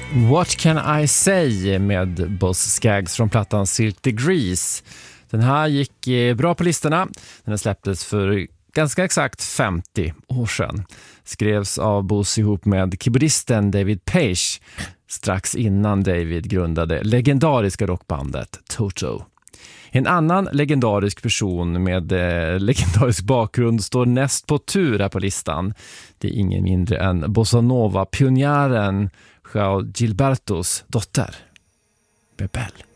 What Can I Say med Boss Skaggs från plattan Silk Degrees. Den här gick bra på listorna. Den släpptes för ganska exakt 50 år sedan. Skrevs av Boss ihop med keyboardisten David Paich strax innan David grundade legendariska rockbandet Toto. En annan legendarisk person med legendarisk bakgrund står näst på tur här på listan. Det är ingen mindre än Bossa Nova-pionjären João Gilbertos dotter, Bebel.